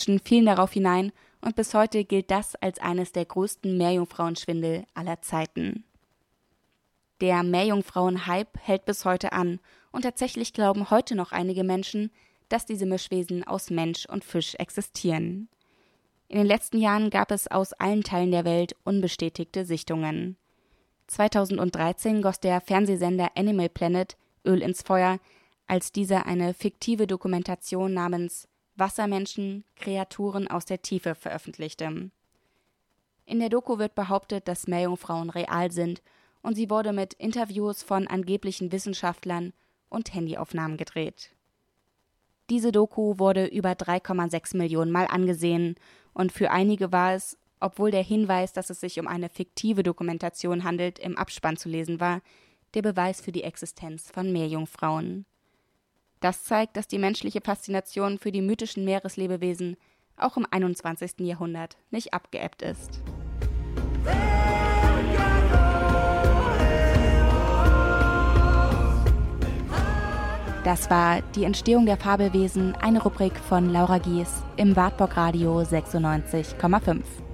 Menschen fielen darauf hinein und bis heute gilt das als eines der größten Meerjungfrauenschwindel aller Zeiten. Der Meerjungfrauen-Hype hält bis heute an und tatsächlich glauben heute noch einige Menschen, dass diese Mischwesen aus Mensch und Fisch existieren. In den letzten Jahren gab es aus allen Teilen der Welt unbestätigte Sichtungen. 2013 goss der Fernsehsender Animal Planet Öl ins Feuer, als dieser eine fiktive Dokumentation namens Wassermenschen – Kreaturen aus der Tiefe veröffentlichte. In der Doku wird behauptet, dass Meerjungfrauen real sind, und sie wurde mit Interviews von angeblichen Wissenschaftlern und Handyaufnahmen gedreht. Diese Doku wurde über 3,6 Millionen Mal angesehen und für einige war es, obwohl der Hinweis, dass es sich um eine fiktive Dokumentation handelt, im Abspann zu lesen war, der Beweis für die Existenz von Meerjungfrauen. Das zeigt, dass die menschliche Faszination für die mythischen Meereslebewesen auch im 21. Jahrhundert nicht abgeebbt ist. Das war die Entstehung der Fabelwesen, eine Rubrik von Laura Gies im Wartburg Radio 96,5.